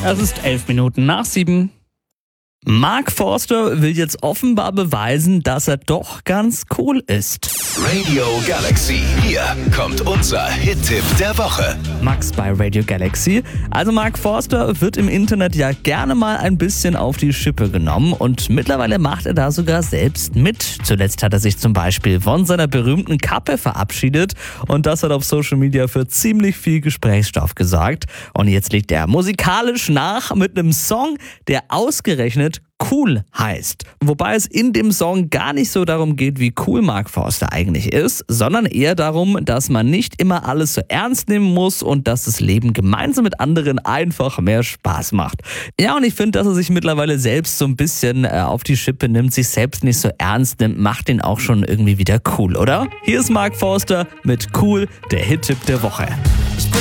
Es ist 11 Minuten nach 7. Mark Forster will jetzt offenbar beweisen, dass er doch ganz cool ist. Radio Galaxy, hier kommt unser Hit-Tipp der Woche. Max bei Radio Galaxy. Also Mark Forster wird im Internet ja gerne mal ein bisschen auf die Schippe genommen und mittlerweile macht er da sogar selbst mit. Zuletzt hat er sich zum Beispiel von seiner berühmten Kappe verabschiedet und das hat auf Social Media für ziemlich viel Gesprächsstoff gesorgt. Und jetzt legt er musikalisch nach mit einem Song, der ausgerechnet Cool heißt. Wobei es in dem Song gar nicht so darum geht, wie cool Mark Forster eigentlich ist, sondern eher darum, dass man nicht immer alles so ernst nehmen muss und dass das Leben gemeinsam mit anderen einfach mehr Spaß macht. Ja, und ich finde, dass er sich mittlerweile selbst so ein bisschen auf die Schippe nimmt, sich selbst nicht so ernst nimmt, macht ihn auch schon irgendwie wieder cool, oder? Hier ist Mark Forster mit Cool, der Hit-Tipp der Woche. Ich bin